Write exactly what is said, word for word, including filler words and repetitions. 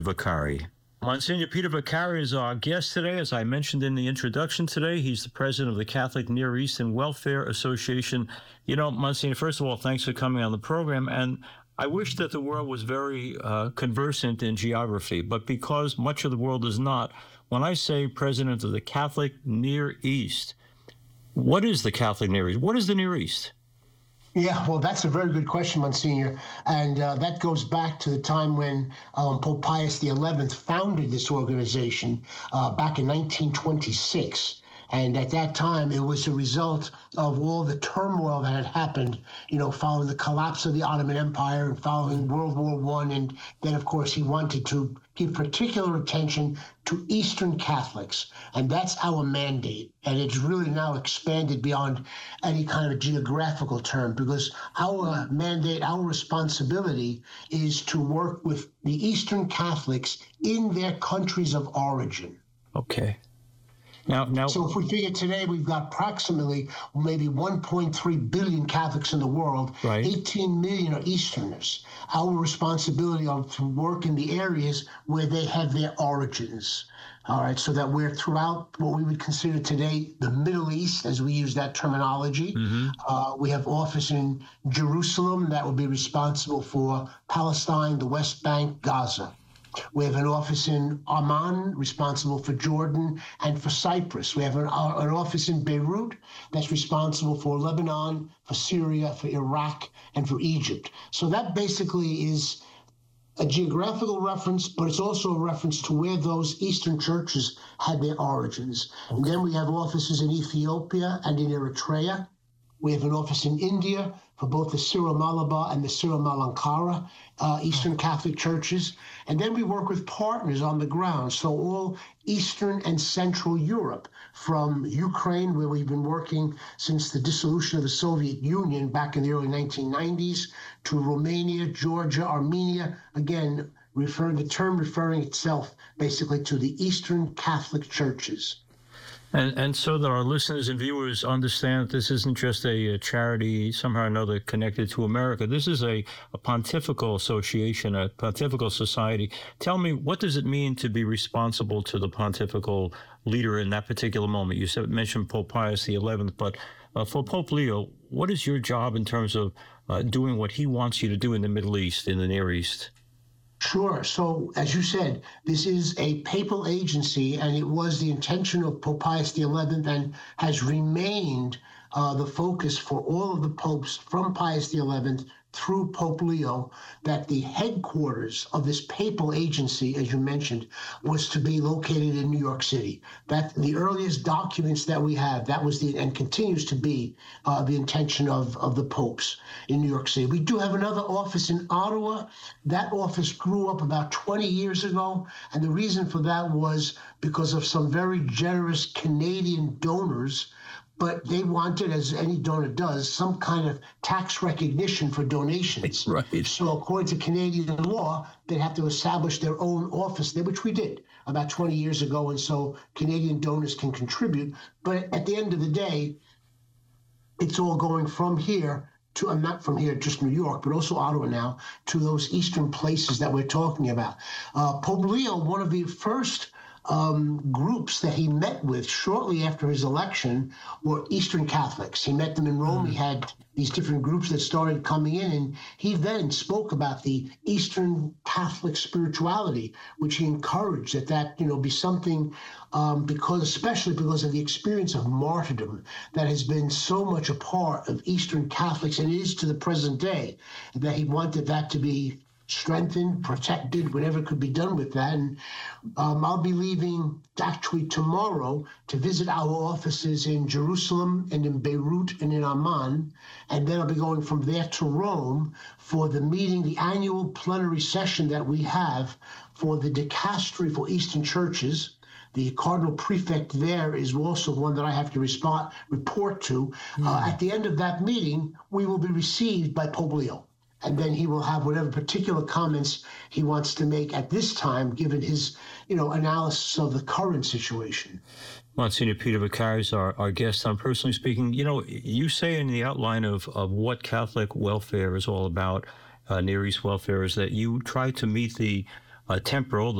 Vaccari. Monsignor Peter Vaccari is our guest today. As I mentioned in the introduction today, he's the president of the Catholic Near Eastern Welfare Association. You know, Monsignor, first of all, thanks for coming on the program. And I wish that the world was very uh, conversant in geography, but because much of the world is not, when I say president of the Catholic Near East, what is the Catholic Near East? What is the Near East? Yeah, well, that's a very good question, Monsignor. And uh, that goes back to the time when um, Pope Pius the eleventh founded this organization uh, back in nineteen twenty-six. And at that time, it was a result of all the turmoil that had happened, you know, following the collapse of the Ottoman Empire and following World War One. And then, of course, he wanted to give particular attention to Eastern Catholics. And that's our mandate. And it's really now expanded beyond any kind of geographical term, because our mandate, our responsibility is to work with the Eastern Catholics in their countries of origin. Okay. Now, now, so if we figure today we've got approximately maybe one point three billion Catholics in the world, right. eighteen million are Easterners. Our responsibility is to work in the areas where they have their origins. All right, so that we're throughout what we would consider today the Middle East, as we use that terminology. Mm-hmm. Uh, we have office in Jerusalem that will be responsible for Palestine, the West Bank, Gaza. We have an office in Amman, responsible for Jordan and for Cyprus. We have an, uh, an office in Beirut that's responsible for Lebanon, for Syria, for Iraq, and for Egypt. So that basically is a geographical reference, but it's also a reference to where those Eastern churches had their origins. Okay. And then we have offices in Ethiopia and in Eritrea. We have an office in India for both the Syro-Malabar and the Syro-Malankara uh, Eastern Catholic churches. And then we work with partners on the ground. So all Eastern and Central Europe, from Ukraine, where we've been working since the dissolution of the Soviet Union back in the early nineteen nineties, to Romania, Georgia, Armenia, again, referring the term referring itself basically to the Eastern Catholic churches. And and so that our listeners and viewers understand that this isn't just a, a charity somehow or another connected to America. This is a, a pontifical association, a pontifical society. Tell me, what does it mean to be responsible to the pontifical leader in that particular moment? You said, mentioned Pope Pius the eleventh, but uh, for Pope Leo, what is your job in terms of uh, doing what he wants you to do in the Middle East, in the Near East? Sure. So, as you said, this is a papal agency, and it was the intention of Pope Pius the eleventh and has remained uh, the focus for all of the popes from Pius the eleventh through Pope Leo, that the headquarters of this papal agency, as you mentioned, was to be located in New York City. That the earliest documents that we have, that was the, and continues to be uh, the intention of, of the popes in New York City. We do have another office in Ottawa. That office grew up about twenty years ago, and the reason for that was because of some very generous Canadian donors. But they wanted, as any donor does, some kind of tax recognition for donations. Right. So according to Canadian law, they'd have to establish their own office there, which we did about twenty years ago. And so Canadian donors can contribute. But at the end of the day, it's all going from here to, I'm not from here, just New York, but also Ottawa now, to those Eastern places that we're talking about. Uh, Pope Leo, one of the first Um, groups that he met with shortly after his election were Eastern Catholics. He met them in Rome. He had these different groups that started coming in, and he then spoke about the Eastern Catholic spirituality, which he encouraged that that, you know, be something, um, because especially because of the experience of martyrdom that has been so much a part of Eastern Catholics, and is to the present day, that he wanted that to be strengthened, protected, whatever could be done with that. And um, I'll be leaving actually tomorrow to visit our offices in Jerusalem and in Beirut and in Amman. And then I'll be going from there to Rome for the meeting, the annual plenary session that we have for the Dicastery for Eastern Churches. The cardinal prefect there is also one that I have to respond, report to. Mm. Uh, at the end of that meeting, we will be received by Pope Leo. And then he will have whatever particular comments he wants to make at this time, given his, you know, analysis of the current situation. Monsignor Peter Vaccari is our, our guest on Personally Speaking. You know, you say in the outline of, of what Catholic welfare is all about, uh, Near East welfare, is that you try to meet the uh, temporal.